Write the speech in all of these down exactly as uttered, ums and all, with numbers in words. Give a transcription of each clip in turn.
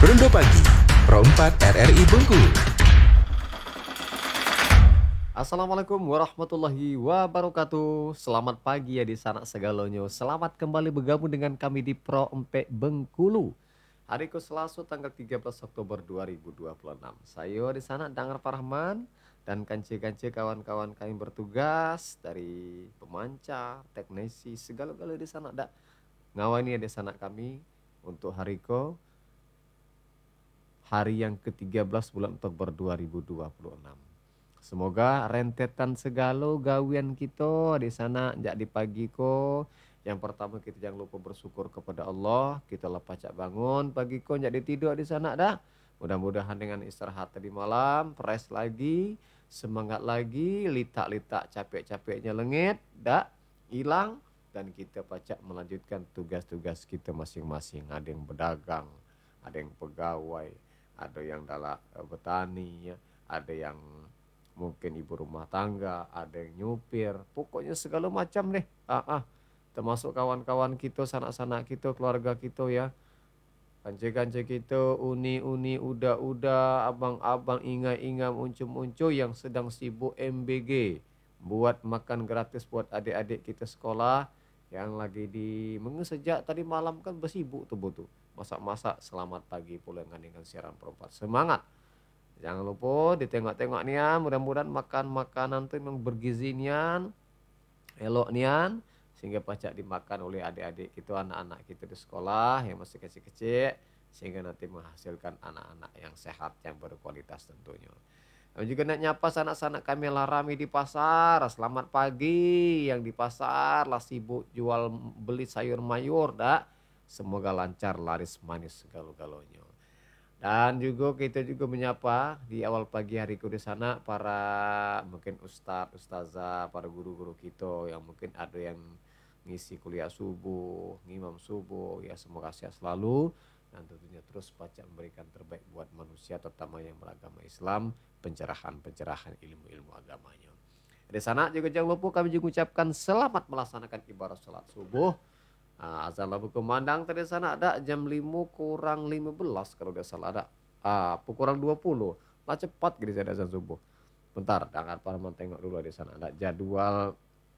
Rondo Pagi, Pro empat R R I Bengkulu. Assalamualaikum warahmatullahi wabarakatuh. Selamat pagi ya di sana segalonyo. Selamat kembali bergabung dengan kami di Pro empat Bengkulu. Hari ke Selasa tanggal tiga belas Oktober dua ribu dua puluh enam. Saya di sana Dangar Parahman dan kance-kance kawan-kawan kami bertugas dari pemancar, teknisi, segala-gala di sana dak ngawani di sana kami untuk hari ke hari yang ke tiga belas bulan Oktober dua ribu dua puluh enam. Semoga rentetan segala gawian kita di sana jak di pagi ko. Yang pertama kita jangan lupa bersyukur kepada Allah. Kita lepas cak bangun pagi ko jak tidur di sana dah. Mudah-mudahan dengan istirahat tadi malam, fresh lagi, semangat lagi, litak-litak capek-capeknya lengit, dak hilang dan kita pacak melanjutkan tugas-tugas kita masing-masing. Ada yang berdagang, ada yang pegawai, ada yang dalam uh, bertani, ya. Ada yang mungkin ibu rumah tangga, ada yang nyupir, pokoknya segala macam deh. Ah, ah. Termasuk kawan-kawan kita, sanak-sanak kita, keluarga kita ya. Kance-kance kita, uni-uni, uda-uda, abang-abang, ingai-ingam, uncum-uncu yang sedang sibuk M B G. Buat makan gratis buat adik-adik kita sekolah yang lagi di sejak tadi malam kan bersibuk tuh butuh. Masak-masak, selamat pagi pula dengan siaran perempat. Semangat. Jangan lupa ditengok-tengok nian, mudah-mudahan makan makanan tuh memang bergizi nian, elok nian, sehingga pacak dimakan oleh adik-adik kita, anak-anak kita di sekolah yang masih kecil-kecil, sehingga nanti menghasilkan anak-anak yang sehat, yang berkualitas tentunya. Kami juga nak nyapa sanak-sanak kami yang rame di pasar. Selamat pagi yang di pasar lah sibuk jual beli sayur mayur dak. Semoga lancar laris manis segala-galanya. Dan juga kita juga menyapa di awal pagi hariku di sana para mungkin ustadz, ustazah, para guru-guru kita yang mungkin ada yang ngisi kuliah subuh, ngimam subuh, ya semoga sehat selalu dan tentunya terus baca memberikan terbaik buat manusia terutama yang beragama Islam, pencerahan-pencerahan ilmu-ilmu agamanya. Di sana juga jangan lupa kami juga ucapkan selamat melaksanakan ibadah salat subuh. Nah, azan labu kumandang tadi sana ada jam lima kurang lima belas kalau tidak salah ada. Ah, kurang dua puluh. Lah cepat gitu ada azan subuh. Bentar, Dangar Parman tengok dulu di sana ada jadwal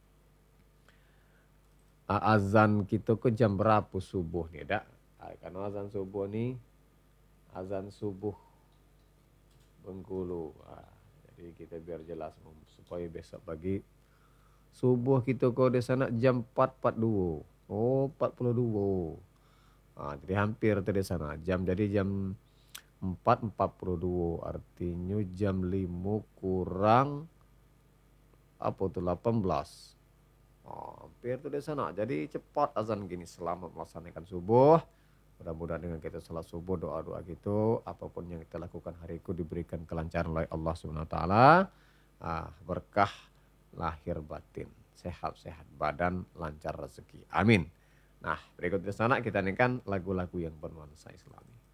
ah, azan kita ke jam berapa subuh nih, dak? Ah, karena azan subuh nih azan subuh Bengkulu. Ah, jadi kita biar jelas supaya besok pagi subuh kita ke di sana jam empat empat puluh dua. Oh, empat puluh dua. Nah, jadi hampir tadi sana. Jam jadi jam empat empat puluh dua. Artinya jam lima kurang apa tuh delapan belas. Oh, hampir tuh di sana. Jadi cepat azan gini. Selamat melaksanakan subuh. Mudah-mudahan dengan kita salat subuh, doa-doa gitu, apapun yang kita lakukan hari itu diberikan kelancaran oleh Allah Subhanahu wa taala. Ah, berkah lahir batin, sehat-sehat badan, lancar rezeki. Amin. Nah, berikut di sana kita nyanyikan lagu-lagu yang bernuansa Islami.